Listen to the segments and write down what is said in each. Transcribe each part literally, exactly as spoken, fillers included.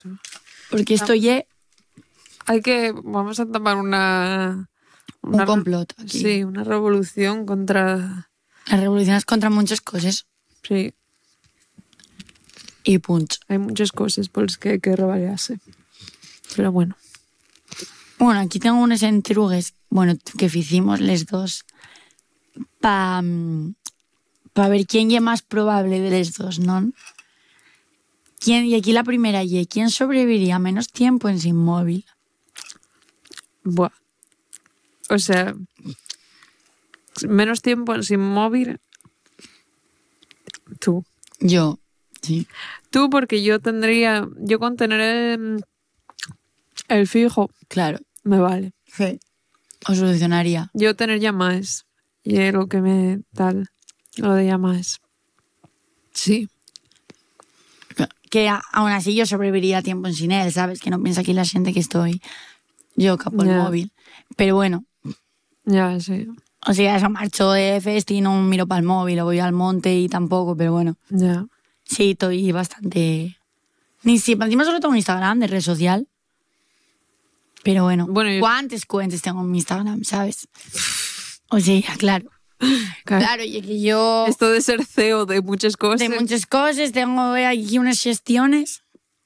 Porque esto ya... Hay que... Vamos a tomar una... una un complot aquí. Sí, una revolución contra... Las revoluciones contra muchas cosas. Sí. Y punto. Hay muchas cosas por las que hay que revallarse. Pero bueno. Bueno, aquí tengo unas entrugues, bueno, que hicimos les dos para pa ver quién es más probable de les dos, ¿no? ¿Quién, y aquí la primera y ¿quién sobreviviría menos tiempo en sin móvil? Buah. O sea, menos tiempo sin móvil. Tú. Yo, sí. Tú, porque yo tendría... Yo con tener el, el fijo... Claro. Me vale. Sí. O solucionaría. Yo tener llamadas. Y es lo que me... Tal. Lo de llamadas. Sí. Que a, aún así yo sobreviviría tiempo en sin él, ¿sabes? Que no piensa aquí la gente que estoy yo capo el Yeah. móvil. Pero bueno... Ya, sí. O sea, eso marcho de festi y no miro para el móvil, o voy al monte y tampoco, pero bueno. Ya. Sí, estoy bastante... Ni si, encima solo tengo un Instagram de red social. Pero bueno, Bueno, yo- ¿cuántas cuentas tengo en mi Instagram, sabes? O sea, claro. Claro. Claro, y que yo... Esto de ser C E O de muchas cosas. De muchas cosas, tengo aquí unas gestiones.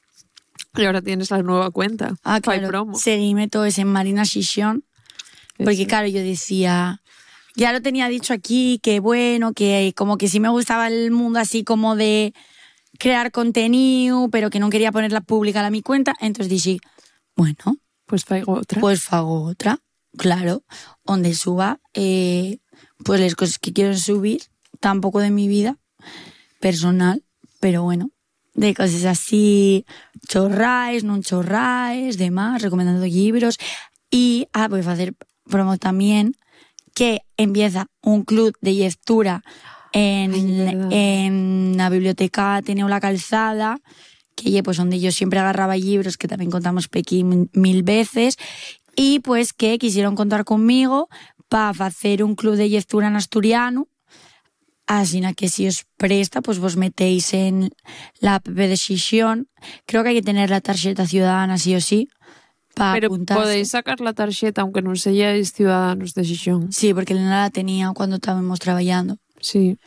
Y ahora tienes la nueva cuenta. Ah, Fai claro, promo. seguíme todo ese en Marina Sisión. Porque Eso. claro, yo decía... Ya lo tenía dicho aquí, que bueno, que como que sí me gustaba el mundo así como de crear contenido, pero que no quería ponerla pública a mi cuenta. Entonces dije, bueno, Pues faigo otra. pues fago otra, claro, donde suba eh, pues las cosas que quiero subir, tampoco de mi vida personal, pero bueno, de cosas así, chorraes, no chorraes, demás, recomendando libros. Y, ah, pues hacer promo también, que empieza un club de lectura en, Ay, verdad. en la biblioteca Ateneo La Calzada, que ye, pues donde yo siempre agarraba libros, que también contamos pequí mil veces, y pues que quisieron contar conmigo para hacer un club de lectura en asturiano. Así que si os presta, pues vos metéis en la app de Sisión. Creo que hay que tener la tarjeta ciudadana sí o sí para Pero apuntarse. podéis sacar la tarjeta aunque no seáis ciudadanos de Xixón. Sí, porque Elena la tenía cuando estábamos trabajando. Sí.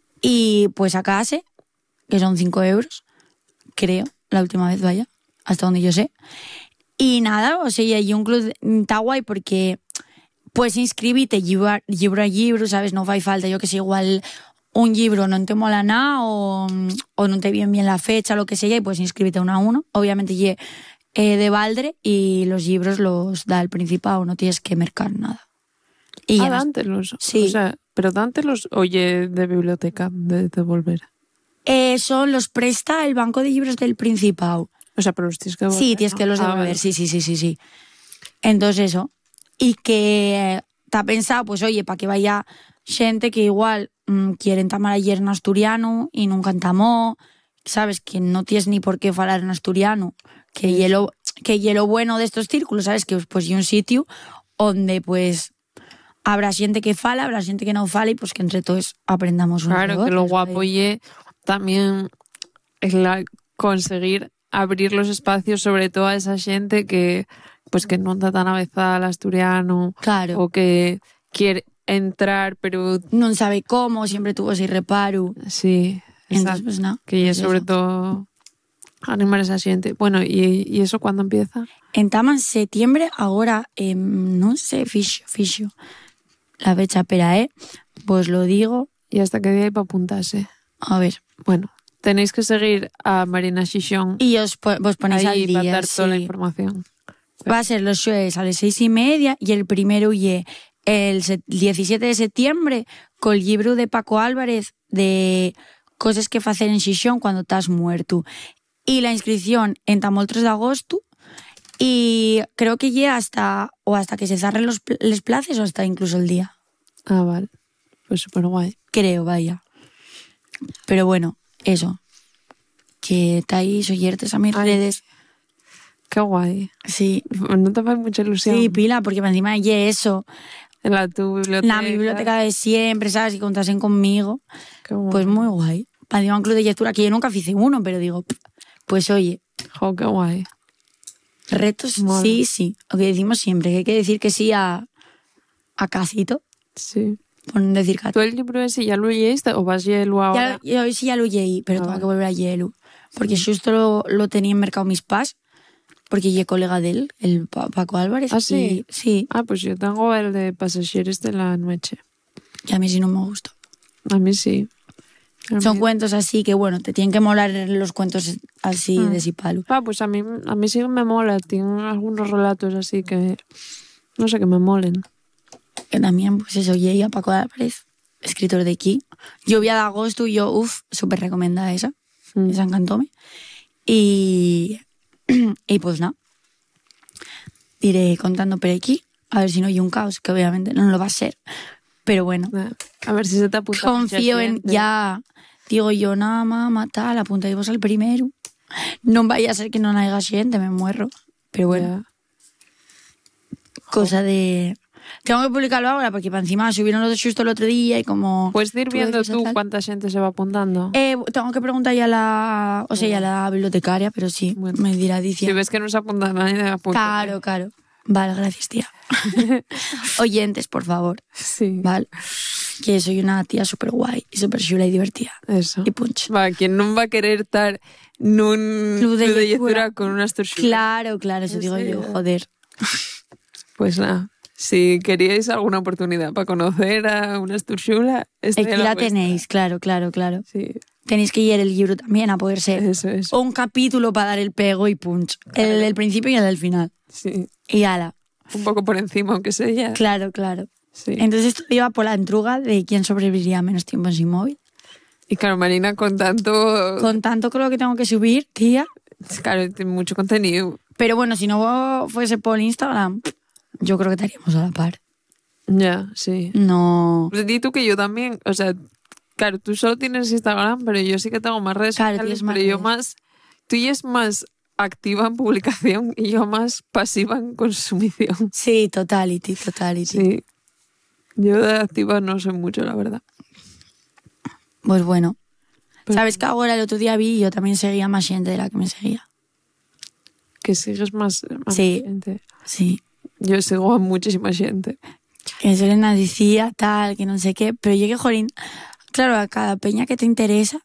Y pues sacase, que son cinco euros, creo, la última vez, vaya, hasta donde yo sé. Y nada, o sea, hay un club, está guay porque puedes inscribirte libro a libro, ¿sabes? No fai falta, yo que sé, igual un libro no te mola nada o, o no te viene bien la fecha, lo que sea, y puedes inscribirte uno a uno. Obviamente, ye, eh, de Valdre, y los libros los da el Principado, no tienes que mercar nada. Y Ah, ya no- Dante los... Sí. O sea, pero Dante los oye de biblioteca, de devolver. Eh, son los presta el Banco de Libros del Principado. O sea, pero los tienes que devolver. Sí, tienes ¿no? que los Ah, devolver, vale. sí, sí, sí, sí, sí. Entonces eso. Y que está pensado, pues oye, para que vaya gente que igual mmm, quiere entamar ayer en asturiano y nunca entamó, sabes, que no tienes ni por qué hablar en asturiano, que Sí. hielo, que hielo bueno de estos círculos, sabes, que pues y un sitio donde pues habrá gente que fala, habrá gente que no fala y pues que entre todos aprendamos unos de Claro, que lo otros, guapo vaya. ye también es la, conseguir abrir los espacios sobre todo a esa gente que pues que no está tan avezada al asturiano Claro. o que quiere entrar pero Non sabe como, siempre tuvo ese reparo. sí, Entonces, exacto, pues nada. que ye pues sobre eso. todo animar a esa gente. Bueno, ¿y, y eso cuándo empieza? Entama en septiembre, ahora, eh, non sé, fixo, fixo. La fecha, espera, eh? Pues lo digo. ¿Y hasta qué día hay para apuntarse? A ver. Bueno, tenéis que seguir a Marina Xixón Y os po- vos ponéis al ahí para día, dar toda la sí. información. Va a ser los jueves a las seis y media y el primero ye el se- diecisiete de septiembre con el libro de Paco Álvarez de cosas que hacer en Xixón cuando estás muerto. Y la inscripción entamó el tres de agosto y creo que llega hasta o hasta que se cerren los pl- les plazas o hasta incluso el día. Ah, vale. Pues súper guay. Creo, vaya. Pero bueno, eso. Que estáis oyertes a mis Ay. redes. Qué guay. Sí. ¿No te hace mucha ilusión? Sí, pila, porque encima ye eso. En la tu biblioteca. La biblioteca de siempre, ¿sabes? Y contasen conmigo. Qué guay. Pues muy guay. Para un club de lectura que yo nunca hice uno, pero digo, pues oye, Jo, qué guay. Retos, Mola. sí, sí. Lo que decimos siempre, que hay que decir que sí a, a casito. Sí. Por no decir que ¿Tú el libro ese ya lo leíste o vas a leerlo ahora? Ya, yo sí ya lo lleí, pero Ah, tengo vale. que volver a hielo. Porque justo lo, lo tenía en mercado mis pas, porque yo colega de él, el Pa- Paco Álvarez. ¿Ah, sí? Y, sí, Ah, pues yo tengo el de Pasajeros de la Noche. y a mí sí no me gusta. A mí sí. A Son mí- cuentos así que, bueno, te tienen que molar los cuentos así Mm. de Sipalu. Ah, pues a mí, a mí sí me mola. Tienen algunos relatos así que, no sé, que me molen. Que también, pues eso, llegué a Paco Álvarez, escritor de aquí. Lluvia de agosto y yo, uff, súper recomendada esa. Mm. Esa encantóme. Y, y pues nada. Iré contando por aquí, a ver si no hay un caos, que obviamente no lo va a ser. Pero bueno, A ver si se te apunta. mucha confío en gente. ya. Digo yo, nada, mamá, tal, apuntaivos al primero. No vaya a ser que no haya gente, me muero. Pero bueno, Ya. cosa de... Tengo que publicarlo ahora porque para encima subieron los justo el otro día y como... Puedes ir tuve viendo cosas tú tal. cuánta gente se va apuntando. Eh, tengo que preguntar ya a la... O sea, ya a la bibliotecaria, pero sí, Bueno. me dirá Si diciendo. ves que no se apunta nadie, apunta. Claro, claro. Vale, gracias, tía. Oyentes, por favor. Sí. Vale. Que soy una tía súper guay y súper chula y divertida. Eso. Y punch. Va, ¿quién no va a querer estar en un Club de lectura. lectura con unas tortugas? Claro, claro, eso digo yo, joder. Pues nada, si queríais alguna oportunidad para conocer a una Sturchula, esta Aquí es la vuestra. tenéis, claro, claro, claro. Sí, Tenéis que leer el libro también a poder ser. eso es. O un capítulo para dar el pego y punch. El del principio y el del final. Sí, Y ala. un poco por encima, aunque sea ya. Claro, claro. Sí. Entonces esto iba por la entruga de quién sobreviviría a menos tiempo sin móvil. Y claro, Marina, con tanto... Con tanto con lo que tengo que subir, tía. Claro, tiene mucho contenido. Pero bueno, si no fuese por Instagram, yo creo que estaríamos a la par. Ya, sí. No. Pues di tú que yo también, o sea, claro, tú solo tienes Instagram, pero yo sí que tengo más redes Claro, sociales, tienes más pero yo redes. más... Tú ya es más activa en publicación y yo más pasiva en consumición. Sí, totality, totality. Sí. Yo de activa no soy mucho, la verdad. Pues bueno. Pero- ¿Sabes que ahora el otro día vi y yo también seguía más gente de la que me seguía? Que sigues más, más Sí. gente. Sí. Yo sigo a muchísima gente. Que Selena decía tal, que no sé qué, pero yo que, jolín, claro, a cada peña que te interesa.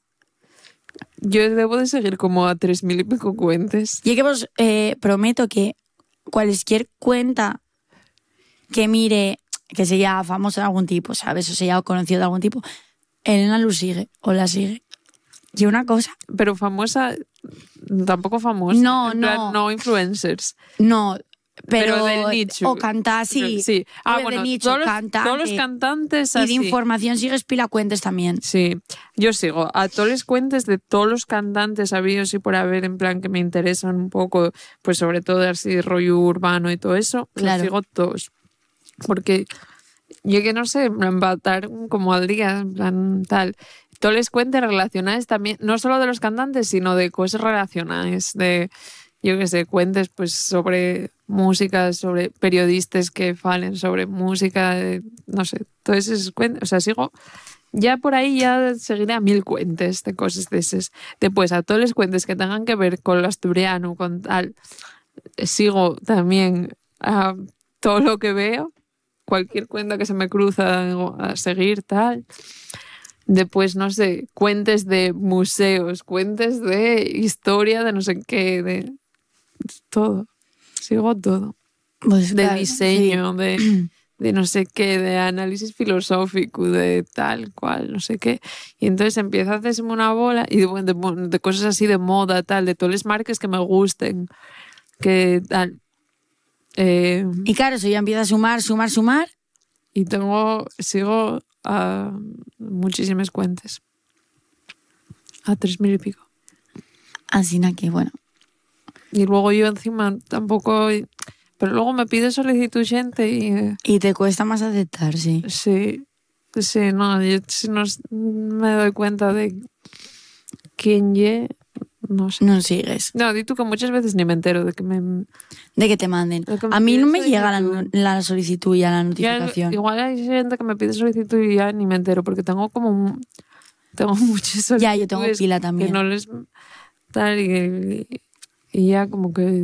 Yo debo de seguir como a tres mil y pico cuentas. Y que vos eh, prometo que cualquier cuenta que mire, que sea famosa de algún tipo, ¿sabes? O sea, o conocido de algún tipo, Elena lo sigue o la sigue. Y una cosa, Pero famosa, tampoco famosa. No, en plan, no. no influencers. no, pero, Pero del nicho. o cantar, sí. Sí. Ah, o bueno, de nicho, todos, los, cantante. todos los cantantes Y de así. información sigues pila cuentas también. Sí, yo sigo a todos los cuentes de todos los cantantes habidos y por haber, en plan que me interesan un poco, pues sobre todo así rollo urbano y todo eso, Claro. los sigo todos. Porque yo que no sé, en plan, va a estar como al día, en plan tal. Todos los cuentes relacionados también, no solo de los cantantes, sino de cosas relacionadas, de, yo que sé, cuentes pues sobre música, sobre periodistas que falen sobre música, de- no sé, todos esos cuentes, o sea, sigo, ya por ahí ya seguiré a mil cuentes de cosas de esas. Después, a todos los cuentes que tengan que ver con lo asturiano, con tal, sigo también a todo lo que veo, cualquier cuenta que se me cruza a seguir, tal. Después, no sé, cuentes de museos, cuentes de historia, de no sé qué, de todo. Sigo todo. Pues, De claro, diseño, de, de no sé qué, de análisis filosófico, de tal cual, no sé qué. Y entonces empieza a hacerse una bola y de, de, de cosas así de moda, tal, de todas las marcas que me gusten, que tal. Eh, sí. Y claro, eso ya empieza a sumar, sumar, sumar. y tengo, sigo a muchísimas cuentas. A tres mil y pico. Así na que, bueno. Y luego yo encima tampoco... Pero luego me pide solicitud gente y... eh, Y te cuesta más aceptar, sí. sí, sí, no, yo si no me doy cuenta de quién ye, no sé. No sigues. No, di tú que muchas veces ni me entero de que me... De que te manden. De que me A mí no piden me llega la, solicitud. la solicitud y a la Ya, notificación. igual hay gente que me pide solicitud y ya ni me entero porque tengo como... un- Tengo muchas solicitudes Ya, yo tengo pila que también. no les... Tal y, Y ya como que